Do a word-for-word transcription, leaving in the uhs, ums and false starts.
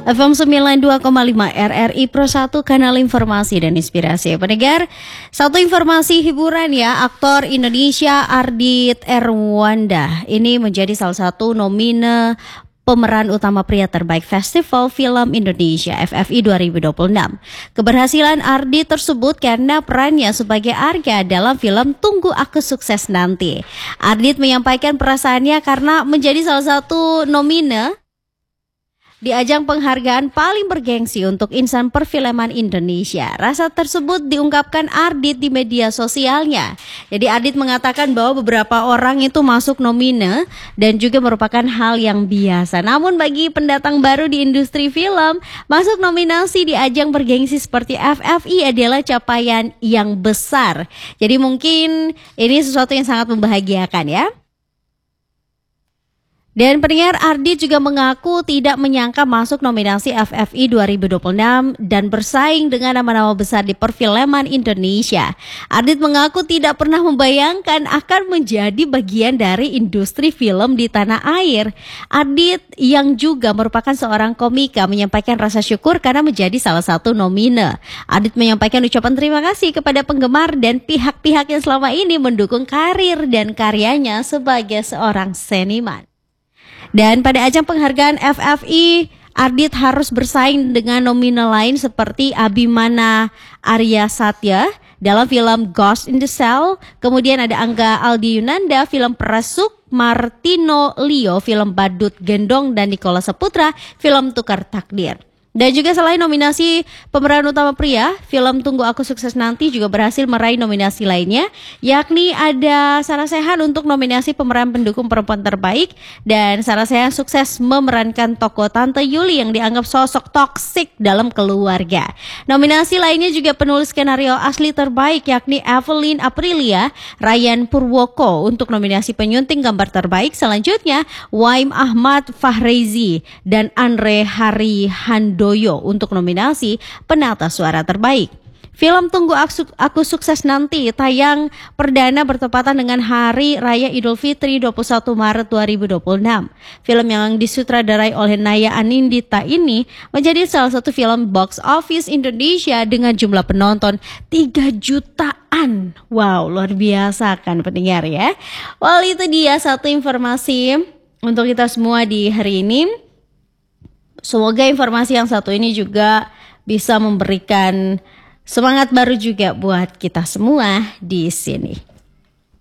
F M sembilan puluh dua koma lima R R I Pro satu, kanal informasi dan inspirasi. Pendengar, satu informasi hiburan ya, aktor Indonesia Ardhith Erwanda ini menjadi salah satu nomine pemeran utama pria terbaik Festival Film Indonesia F F I dua ribu dua puluh enam. Keberhasilan Ardhith tersebut karena perannya sebagai Arga dalam film Tunggu Aku Sukses Nanti. Ardhith menyampaikan perasaannya karena menjadi salah satu nomine di ajang penghargaan paling bergengsi untuk insan perfilman Indonesia. Rasa tersebut diungkapkan Ardhith di media sosialnya. Jadi Ardhith mengatakan bahwa beberapa orang itu masuk nomine dan juga merupakan hal yang biasa. Namun bagi pendatang baru di industri film, masuk nominasi di ajang bergengsi seperti F F I adalah capaian yang besar. Jadi mungkin ini sesuatu yang sangat membahagiakan ya. Dan pendengar, Ardhith juga mengaku tidak menyangka masuk nominasi F F I dua ribu dua puluh enam dan bersaing dengan nama-nama besar di perfilman Indonesia. Ardhith mengaku tidak pernah membayangkan akan menjadi bagian dari industri film di tanah air. Ardhith yang juga merupakan seorang komika menyampaikan rasa syukur karena menjadi salah satu nomine. Ardhith menyampaikan ucapan terima kasih kepada penggemar dan pihak-pihak yang selama ini mendukung karir dan karyanya sebagai seorang seniman. Dan pada ajang penghargaan F F I, Ardhith harus bersaing dengan nomine lain seperti Abimana Arya Satya dalam film Ghost in the Shell. Kemudian ada Angga Aldi Yunanda film Perasuk, Martino Leo film Badut Gendong, dan Nikola Saputra film Tukar Takdir. Dan juga selain nominasi pemeran utama pria, film Tunggu Aku Sukses Nanti juga berhasil meraih nominasi lainnya, yakni ada Sarah Sechan untuk nominasi pemeran pendukung perempuan terbaik, dan Sarah Sechan sukses memerankan tokoh Tante Yuli yang dianggap sosok toksik dalam keluarga. Nominasi lainnya juga penulis skenario asli terbaik, yakni Evelyn Aprilia, Ryan Purwoko untuk nominasi penyunting gambar terbaik. Selanjutnya Waim Ahmad Fahrezi dan Andre Harihandoyo untuk nominasi penata suara terbaik. Film Tunggu Aku Sukses Nanti tayang perdana bertepatan dengan Hari Raya Idul Fitri dua puluh satu Maret dua ribu dua puluh enam. Film yang disutradarai oleh Naya Anindita ini menjadi salah satu film box office Indonesia dengan jumlah penonton tiga jutaan. Wow, luar biasa kan pendengar ya. Well, itu dia satu informasi untuk kita semua di hari ini. Semoga informasi yang satu ini juga bisa memberikan semangat baru juga buat kita semua di sini.